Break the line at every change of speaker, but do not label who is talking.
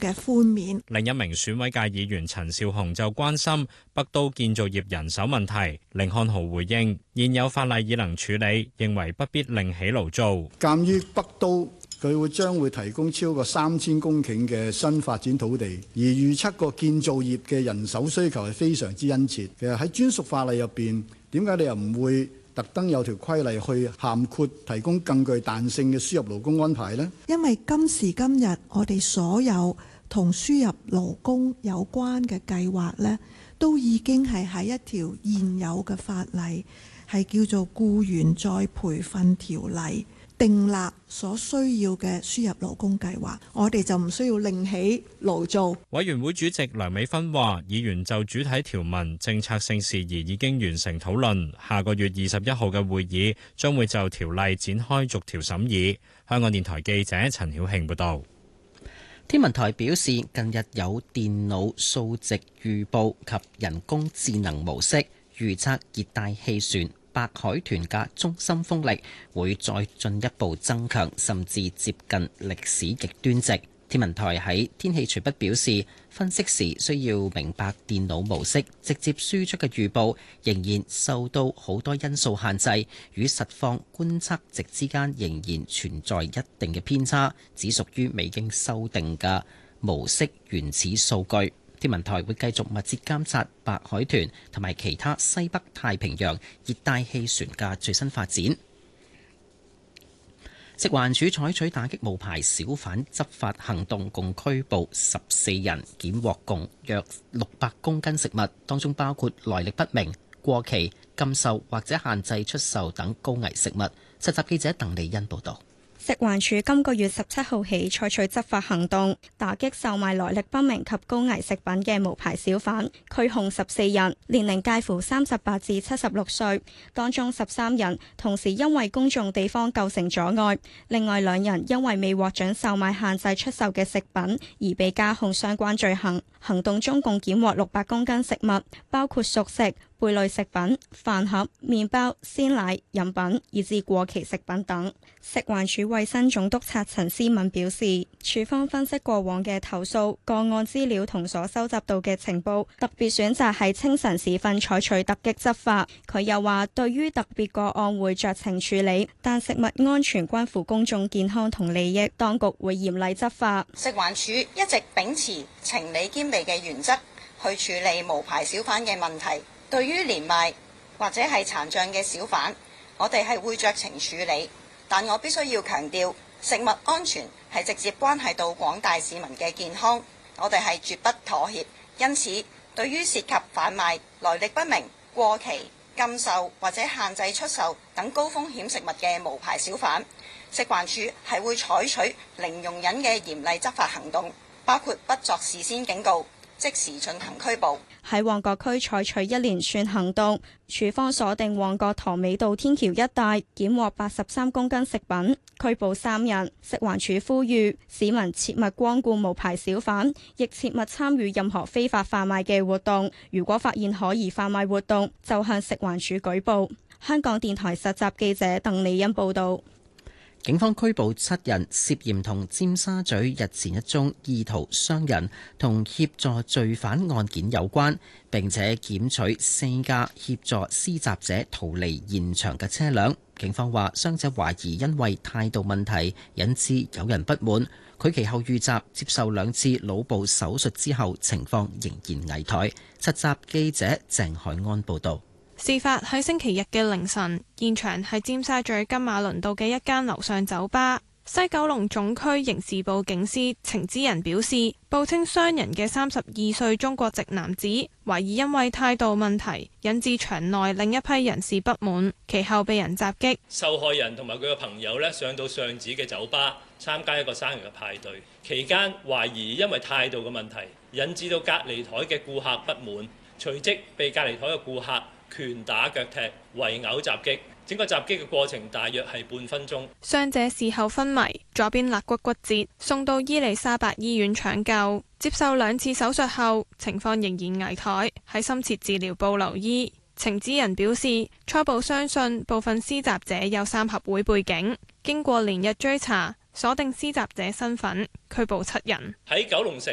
嘅寬免。
另一名選委界議員陳紹雄就關心北都建造業人手問題。甯漢豪回應：現有法例已能處理，認為不必另起爐灶。
鑑於北都佢將會提供超過3000公頃嘅新發展土地，而預測個建造業嘅人手需求係非常之殷切。其實喺專屬法例入邊，點解你又唔會特登有條規例去涵括提供更具彈性嘅輸入勞工安排呢？
因為今時今日我哋所有同輸入勞工有關嘅計劃呢，都已經係喺一條現有嘅法例，係叫做僱員再培訓條例，訂立所需要嘅輸入勞工計劃，我哋就唔需要另起爐灶。
委員會主席梁美芬話，議員就主體條文、政策性事宜已經完成討論，下個月21號嘅會議將會就條例展開逐條審議。香港電台記者陳曉慶報導。
天文台表示，近日有電腦數值預報及人工智能模式預測熱帶氣旋白海豚嘅中心風力會再進一步增強，甚至接近歷史極端值。天文台喺天氣隨筆表示，分析時需要明白電腦模式直接輸出嘅預報仍然受到好多因素限制，與實況觀測值之間仍然存在一定嘅偏差，只屬於未經修訂嘅模式原始數據。天文台會繼續密切監察白海豚同埋其他西北太平洋熱帶氣旋嘅最新發展。食環署採取打擊無牌小販執法行動，共拘捕14人，檢獲共約600公斤食物，當中包括來歷不明、過期、禁售或者限制出售等高危食物。實習記者鄧利欣報導。
食環署今個月17號起採取執法行動，打擊售賣來歷不明及高危食品嘅無牌小販，拘控14人，年齡介乎38至76歲，當中13人同時因為公眾地方構成阻礙，另外2人因為未獲准售賣限制出售嘅食品而被加控相關罪行。行動中共檢獲600公斤食物，包括熟食、貝類食品、飯盒、麵包、鮮奶、飲品以至過期食品等。食環署衛生總督察陳思敏表示，署方分析過往嘅投訴個案資料同所收集到嘅情報，特別選擇喺清晨時分採取突擊執法。佢又話，對於特別個案會酌情處理，但食物安全關乎公眾健康同利益，當局會嚴厲執法。
食環署一直秉持情理兼備嘅原則去處理無牌小販嘅問題。對於連賣或者係殘障嘅小販，我哋係會酌情處理，但我必須要強調，食物安全係直接關係到廣大市民嘅健康，我哋係絕不妥協。因此，對於涉及販賣來歷不明、過期、禁售或者限制出售等高風險食物嘅無牌小販，食環署係會採取零容忍嘅嚴厲執法行動，包括不作事先警告，即時進行拘捕。
喺旺角區採取一連串行動，署方鎖定旺角塘尾道天橋一帶，檢獲83公斤食品，拘捕3人。食環署呼籲市民切勿光顧無牌小販，亦切勿參與任何非法販賣嘅活動。如果發現可疑販賣活動，就向食環署舉報。香港電台實習記者鄧利欣報導。
警方拘捕7人，涉嫌同尖沙咀日前一宗意圖傷人同協助罪犯案件有關，並且檢取4架協助施襲者逃離現場嘅車輛。警方話，傷者懷疑因為態度問題引致有人不滿，佢其後遇襲，接受2次腦部手術之後，情況仍然危殆。實習記者鄭海安報導。
事發喺星期日嘅凌晨，現場係尖沙咀金馬倫道嘅一間樓上酒吧。西九龍總區刑事部警司程之仁表示，報稱傷人嘅32歲中國籍男子懷疑因為態度問題引致場內另一批人士不滿，其後被人襲擊。
受害人同埋佢嘅朋友呢，上到上址嘅酒吧參加一個生日嘅派對，期間懷疑因為態度嘅問題引致到隔離台嘅顧客不滿，隨即被隔離台嘅顧客拳打腳踢、圍毆襲擊，整個襲擊嘅過程大約係半分鐘。
傷者事後昏迷，左邊肋骨骨折，送到伊利沙伯醫院搶救，接受2次手術後，情況仍然危殆，喺深切治療部留醫。程之仁表示，初步相信部分施襲者有3合會背景，經過連日追查，鎖定施襲者身份，拘捕7人。
喺九龍城